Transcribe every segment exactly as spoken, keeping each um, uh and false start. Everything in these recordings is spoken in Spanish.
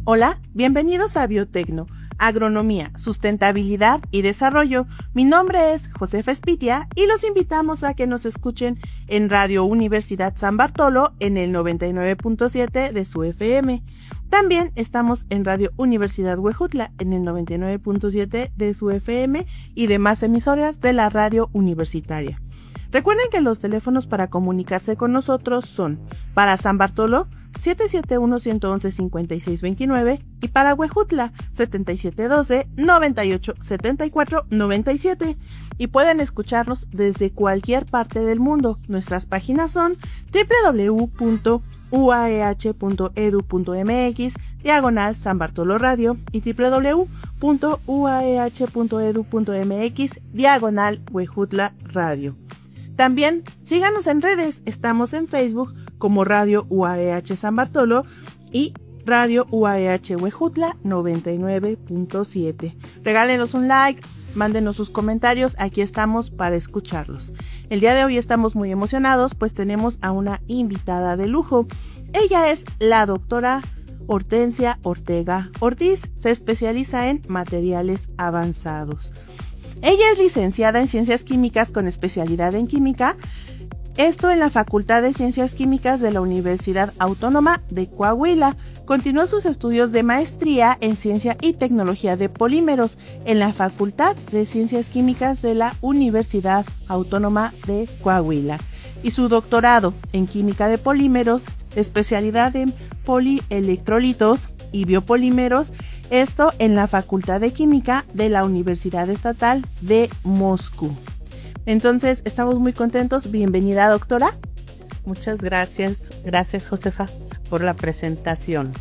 Hola, bienvenidos a Biotecno, Agronomía, Sustentabilidad y Desarrollo. Mi nombre es Josefa Espitia y los invitamos a que nos escuchen en Radio Universidad San Bartolo en el noventa y nueve punto siete de su F M. También estamos en Radio Universidad Huejutla en el noventa y nueve punto siete de su F M y demás emisoras de la radio universitaria. Recuerden que los teléfonos para comunicarse con nosotros son para San Bartolo siete siete uno, uno uno uno, cinco seis dos nueve y para Huejutla setenta y siete doce, noventa y ocho setenta y cuatro noventa y siete, y pueden escucharnos desde cualquier parte del mundo. Nuestras páginas son doble u doble u doble u punto u a e h punto e d u punto m x diagonal San Bartolo Radio y doble u doble u doble u punto u a e h punto e d u punto m x diagonal Huejutla Radio. También síganos en redes, estamos en Facebook como Radio U A E H San Bartolo y Radio U A E H Huejutla noventa y nueve punto siete. Regálenos un like, mándenos sus comentarios, aquí estamos para escucharlos. El día de hoy estamos muy emocionados, pues tenemos a una invitada de lujo. Ella es la doctora Hortensia Ortega Ortiz, se especializa en materiales avanzados. Ella es licenciada en Ciencias Químicas con especialidad en Química, esto en la Facultad de Ciencias Químicas de la Universidad Autónoma de Coahuila. Continuó sus estudios de maestría en Ciencia y Tecnología de Polímeros en la Facultad de Ciencias Químicas de la Universidad Autónoma de Coahuila y su doctorado en Química de Polímeros, especialidad en polielectrolitos y biopolímeros, esto en la Facultad de Química de la Universidad Estatal de Moscú. Entonces, estamos muy contentos. Bienvenida, doctora. Muchas gracias. Gracias, Josefa, por la presentación.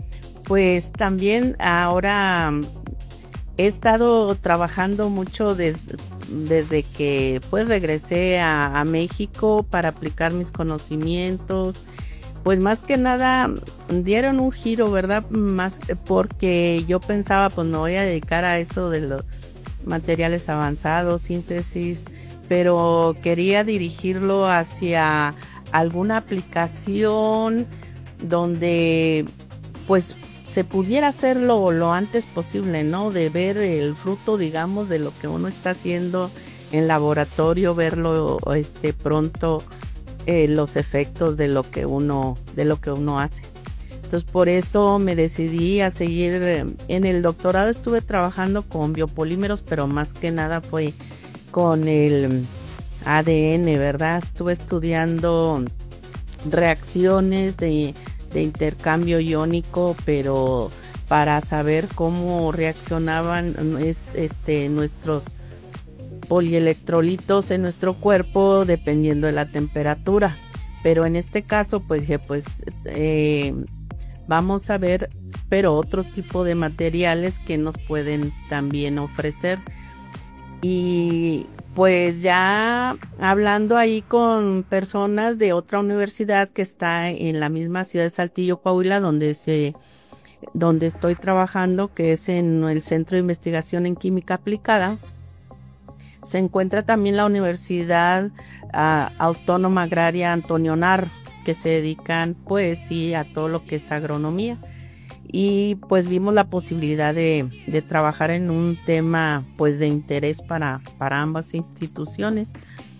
Pues también ahora he estado trabajando mucho des, desde que pues regresé a, a México para aplicar mis conocimientos. Pues más que nada dieron un giro, ¿verdad? Más porque yo pensaba, pues me voy a dedicar a eso de los materiales avanzados, síntesis, pero quería dirigirlo hacia alguna aplicación donde pues se pudiera hacerlo lo antes posible, ¿no? De ver el fruto, digamos, de lo que uno está haciendo en laboratorio, verlo este pronto. Eh, los efectos de lo que uno de lo que uno hace. Entonces por eso me decidí a seguir eh, en el doctorado. Estuve trabajando con biopolímeros, pero más que nada fue con el A D N, ¿verdad? Estuve estudiando reacciones de, de intercambio iónico, pero para saber cómo reaccionaban este nuestros polielectrolitos en nuestro cuerpo dependiendo de la temperatura. Pero en este caso pues dije pues eh, vamos a ver pero otro tipo de materiales que nos pueden también ofrecer. Y pues ya hablando ahí con personas de otra universidad que está en la misma ciudad de Saltillo, Coahuila, donde se donde estoy trabajando, que es en el Centro de Investigación en Química Aplicada. Se encuentra también la Universidad uh, Autónoma Agraria Antonio Narro, que se dedican pues sí a todo lo que es agronomía. Y pues vimos la posibilidad de, de trabajar en un tema pues de interés para, para ambas instituciones.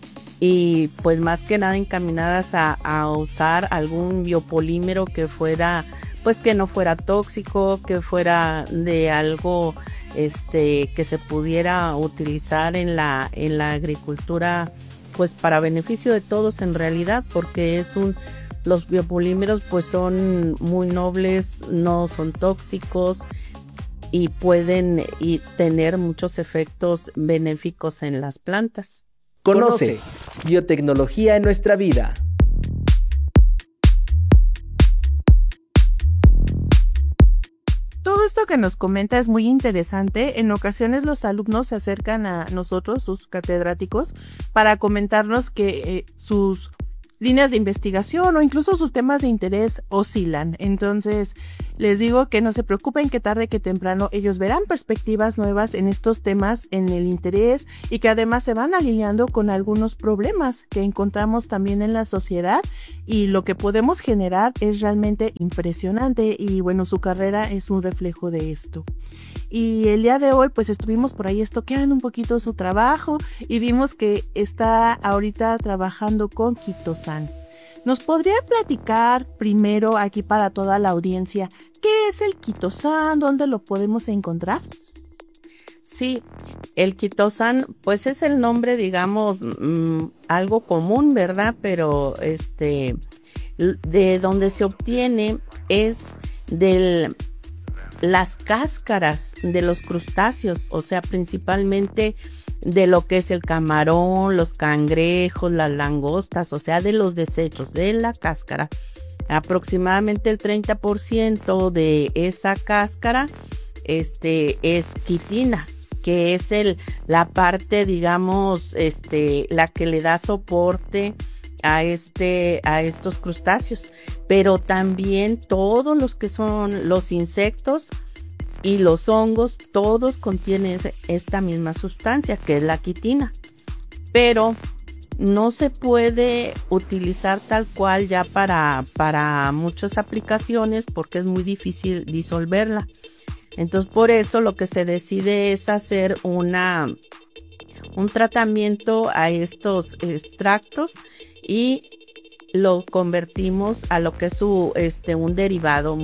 Y pues más que nada encaminadas a, a usar algún biopolímero que fuera, pues que no fuera tóxico, que fuera de algo este que se pudiera utilizar en la en la agricultura pues para beneficio de todos en realidad, porque es un los biopolímeros pues son muy nobles, no son tóxicos y pueden y tener muchos efectos benéficos en las plantas. Conoce biotecnología en nuestra vida. Todo esto que nos comenta es muy interesante. En ocasiones los alumnos se acercan a nosotros, sus catedráticos, para comentarnos que eh, sus líneas de investigación o incluso sus temas de interés oscilan. Entonces, Les digo que no se preocupen, que tarde que temprano ellos verán perspectivas nuevas en estos temas, en el interés, y que además se van alineando con algunos problemas que encontramos también en la sociedad, y lo que podemos generar es realmente impresionante, y bueno, su carrera es un reflejo de esto. Y el día de hoy pues estuvimos por ahí estoqueando un poquito su trabajo y vimos que está ahorita trabajando con Kito-san. ¿Nos podría platicar primero aquí para toda la audiencia qué es el Kito-san, dónde lo podemos encontrar? Sí, el Kito-san pues es el nombre, digamos, mmm, algo común, ¿verdad? Pero este, de donde se obtiene es del las cáscaras de los crustáceos, o sea, principalmente de lo que es el camarón, los cangrejos, las langostas, o sea, de los desechos de la cáscara. Aproximadamente el treinta por ciento de esa cáscara este, es quitina, que es el, la parte, digamos, este, la que le da soporte a este, a estos crustáceos. Pero también todos los que son los insectos y los hongos, todos contienen esta misma sustancia que es la quitina, pero no se puede utilizar tal cual ya para, para muchas aplicaciones porque es muy difícil disolverla. Entonces por eso lo que se decide es hacer una, un tratamiento a estos extractos y lo convertimos a lo que es su, este, un derivado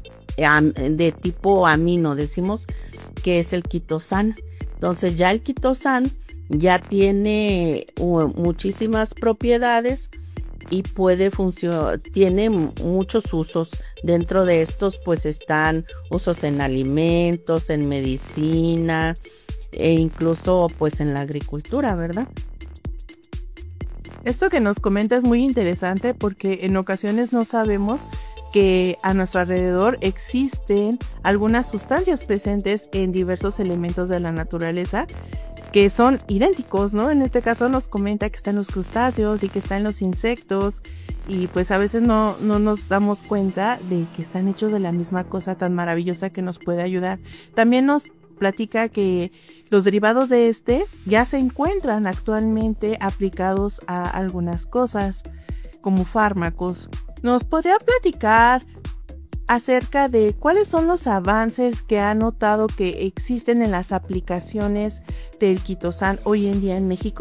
de tipo amino, decimos que es el Kito-san. Entonces ya el Kito-san ya tiene uh, muchísimas propiedades y puede funcionar, tiene muchos usos. Dentro de estos pues están usos en alimentos, en medicina e incluso pues en la agricultura, ¿verdad? Esto que nos comenta es muy interesante porque en ocasiones no sabemos que a nuestro alrededor existen algunas sustancias presentes en diversos elementos de la naturaleza que son idénticos, ¿no? En este caso nos comenta que están los crustáceos y que están los insectos y pues a veces no, no nos damos cuenta de que están hechos de la misma cosa tan maravillosa que nos puede ayudar. También nos platica que los derivados de este ya se encuentran actualmente aplicados a algunas cosas como fármacos. ¿Nos podría platicar acerca de cuáles son los avances que ha notado que existen en las aplicaciones del Kito-san hoy en día en México?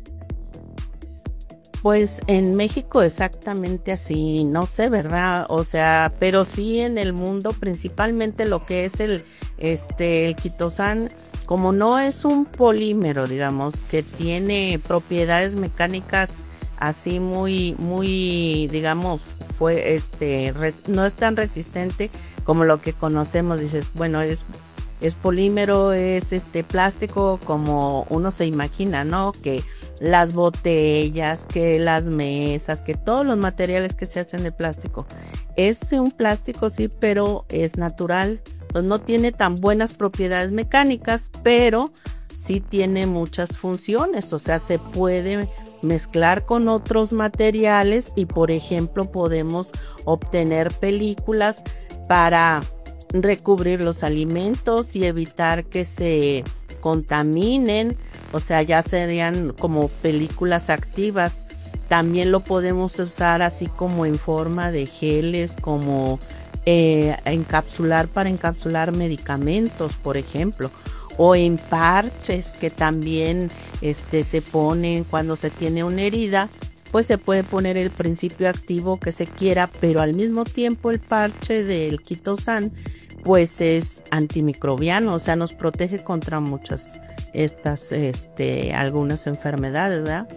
Pues en México exactamente así, no sé, ¿verdad? O sea, pero sí en el mundo, principalmente lo que es el, este, el Kito-san, como no es un polímero, digamos, que tiene propiedades mecánicas así muy, muy, digamos, fue, este, res, no es tan resistente como lo que conocemos. Dices, bueno, es, es polímero, es este plástico, como uno se imagina, ¿no? Que las botellas, que las mesas, que todos los materiales que se hacen de plástico. Es un plástico, sí, pero es natural. Pues no tiene tan buenas propiedades mecánicas, pero sí tiene muchas funciones. O sea, se puede mezclar con otros materiales y, por ejemplo, podemos obtener películas para recubrir los alimentos y evitar que se contaminen. O sea, ya serían como películas activas. También lo podemos usar así como en forma de geles, como eh, encapsular para encapsular medicamentos, por ejemplo, o en parches que también este, se ponen cuando se tiene una herida. Pues se puede poner el principio activo que se quiera, pero al mismo tiempo el parche del Kito-san pues es antimicrobiano, o sea, nos protege contra muchas estas, este, algunas enfermedades, ¿verdad?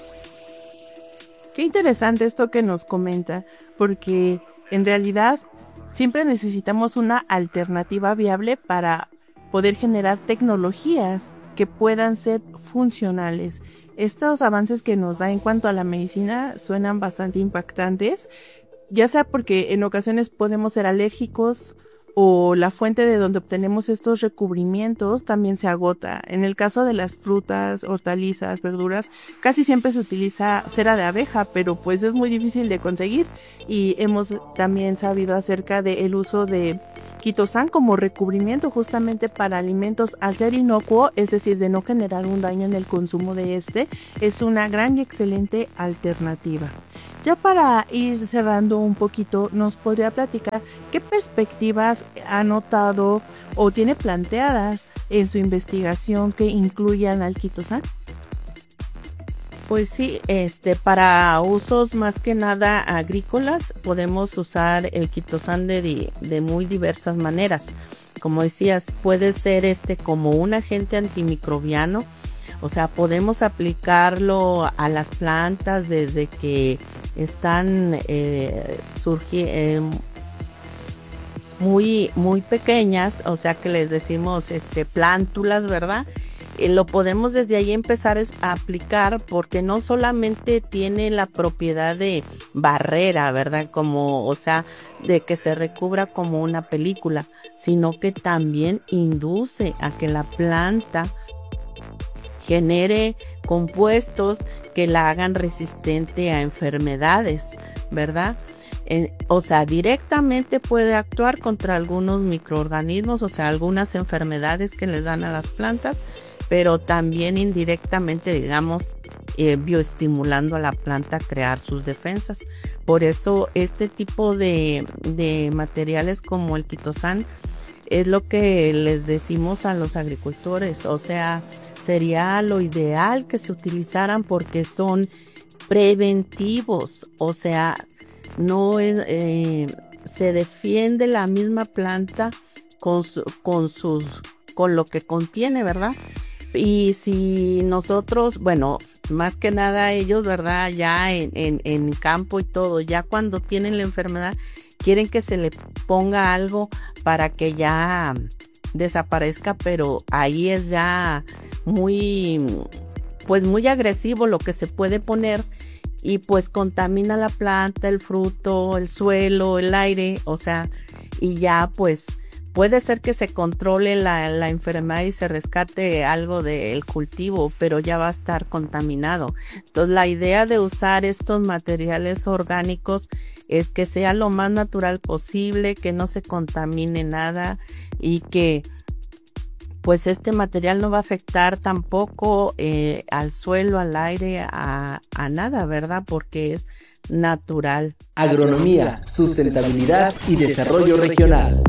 Qué interesante esto que nos comenta, porque en realidad siempre necesitamos una alternativa viable para poder generar tecnologías que puedan ser funcionales. Estos avances que nos da en cuanto a la medicina suenan bastante impactantes, ya sea porque en ocasiones podemos ser alérgicos o la fuente de donde obtenemos estos recubrimientos también se agota. En el caso de las frutas, hortalizas, verduras, casi siempre se utiliza cera de abeja, pero pues es muy difícil de conseguir, y hemos también sabido acerca del uso de quitosán como recubrimiento justamente para alimentos. Al ser inocuo, es decir, de no generar un daño en el consumo de este, es una gran y excelente alternativa. Ya para ir cerrando un poquito, ¿nos podría platicar qué perspectivas ha notado o tiene planteadas en su investigación que incluyan al quitosán? Pues sí, este, para usos más que nada agrícolas, podemos usar el quitosán de, de muy diversas maneras. Como decías, puede ser este como un agente antimicrobiano, o sea, podemos aplicarlo a las plantas desde que están eh, surgi- eh, muy, muy pequeñas, o sea que les decimos este, plántulas, ¿verdad? Eh, lo podemos desde ahí empezar a aplicar, porque no solamente tiene la propiedad de barrera, ¿verdad? Como, o sea, de que se recubra como una película, sino que también induce a que la planta genere compuestos que la hagan resistente a enfermedades, ¿verdad? Eh, o sea, directamente puede actuar contra algunos microorganismos, o sea, algunas enfermedades que les dan a las plantas, pero también indirectamente, digamos, eh, bioestimulando a la planta a crear sus defensas. Por eso este tipo de, de materiales como el quitosán es lo que les decimos a los agricultores, o sea, sería lo ideal que se utilizaran porque son preventivos, o sea, no es, eh, se defiende la misma planta con, su, con sus, con lo que contiene, ¿verdad? Y si nosotros, bueno, más que nada ellos, ¿verdad? Ya en, en, en campo y todo, ya cuando tienen la enfermedad, quieren que se le ponga algo para que ya desaparezca, pero ahí es ya muy, pues muy agresivo lo que se puede poner, y pues contamina la planta, el fruto, el suelo, el aire, o sea, y ya pues puede ser que se controle la, la enfermedad y se rescate algo del cultivo, pero ya va a estar contaminado. Entonces la idea de usar estos materiales orgánicos es que sea lo más natural posible, que no se contamine nada y que pues este material no va a afectar tampoco eh, al suelo, al aire, a, a nada, ¿verdad? Porque es natural. Agronomía, sustentabilidad y desarrollo regional.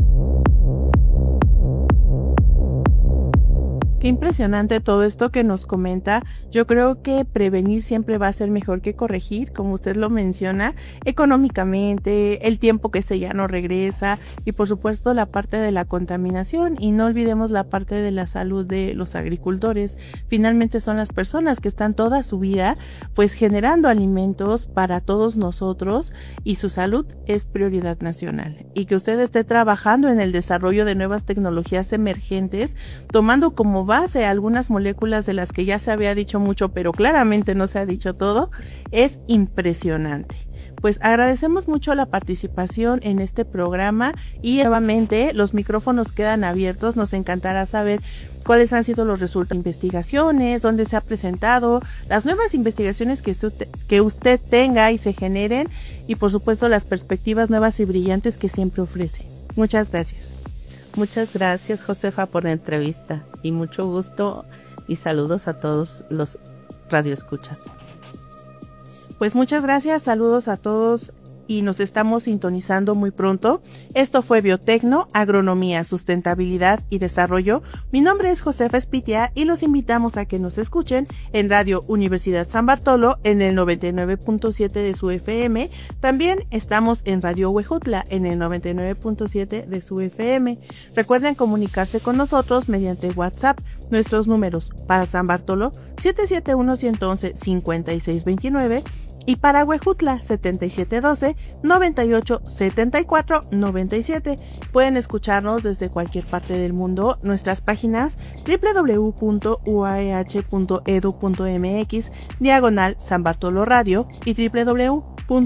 Qué impresionante todo esto que nos comenta. Yo creo que prevenir siempre va a ser mejor que corregir, como usted lo menciona, económicamente, el tiempo que se ya no regresa y por supuesto la parte de la contaminación, y no olvidemos la parte de la salud de los agricultores. Finalmente son las personas que están toda su vida pues generando alimentos para todos nosotros, y su salud es prioridad nacional. Y que usted esté trabajando en el desarrollo de nuevas tecnologías emergentes, tomando como base algunas moléculas de las que ya se había dicho mucho, pero claramente no se ha dicho todo, es impresionante. Pues agradecemos mucho la participación en este programa, y nuevamente los micrófonos quedan abiertos. Nos encantará saber cuáles han sido los resultados de investigaciones, dónde se ha presentado, las nuevas investigaciones que usted, que usted tenga y se generen, y por supuesto las perspectivas nuevas y brillantes que siempre ofrece. Muchas gracias. Muchas gracias, Josefa, por la entrevista, y mucho gusto y saludos a todos los radioescuchas. Pues muchas gracias, saludos a todos, y nos estamos sintonizando muy pronto. Esto fue Biotecno, Agronomía, Sustentabilidad y Desarrollo. Mi nombre es Josefa Espitia y los invitamos a que nos escuchen en Radio Universidad San Bartolo en el noventa y nueve punto siete de su F M. También estamos en Radio Huejutla en el noventa y nueve punto siete de su F M. Recuerden comunicarse con nosotros mediante WhatsApp. Nuestros números para San Bartolo siete siete uno, uno uno uno, cinco seis dos nueve y para Huejutla setenta y siete doce, noventa y ocho setenta y cuatro noventa y siete. Pueden escucharnos desde cualquier parte del mundo. Nuestras páginas doble u doble u doble u punto u a e hache punto e d u punto m x diagonal San Bartolo Radio y doble u doble u doble u punto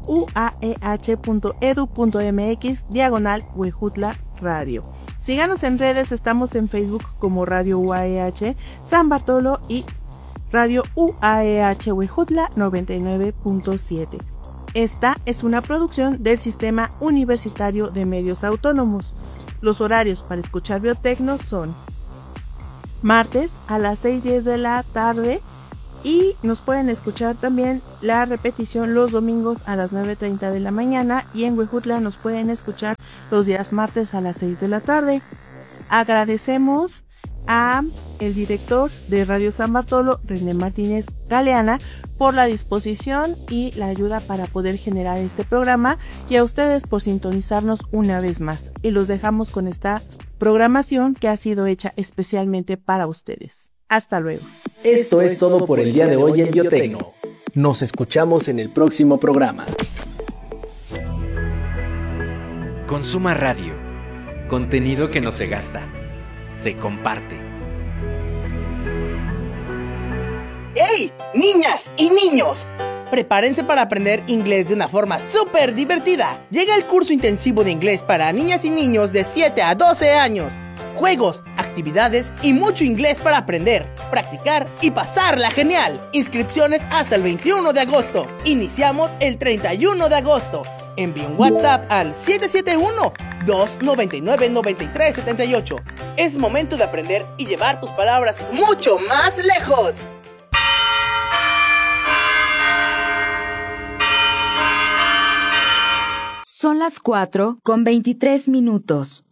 u a e h punto e d u punto m x diagonal Huejutla Radio. Síganos en redes, estamos en Facebook como Radio U A E H San Bartolo y Radio U A E H Huejutla noventa y nueve punto siete. Esta es una producción del Sistema Universitario de Medios Autónomos. Los horarios para escuchar Biotecno son martes a las seis diez de la tarde y nos pueden escuchar también la repetición los domingos a las nueve treinta de la mañana, y en Huejutla nos pueden escuchar los días martes a las seis de la tarde. Agradecemos a el director de Radio San Bartolo, René Martínez Galeana, por la disposición y la ayuda para poder generar este programa, y a ustedes por sintonizarnos una vez más. Y los dejamos con esta programación que ha sido hecha especialmente para ustedes. Hasta luego. Esto es todo por el día de hoy en Biotecno. Nos escuchamos en el próximo programa. Consuma Radio. Contenido que no se gasta, se comparte. ¡Hey! Niñas y niños, prepárense para aprender inglés de una forma súper divertida. Llega el curso intensivo de inglés para niñas y niños de siete a doce años. Juegos, actividades y mucho inglés para aprender, practicar y pasarla genial. Inscripciones hasta el veintiuno de agosto. Iniciamos el treinta y uno de agosto. Envía un WhatsApp al siete siete uno, dos nueve nueve, nueve tres siete ocho. Es momento de aprender y llevar tus palabras mucho más lejos. Son las cuatro con veintitrés minutos.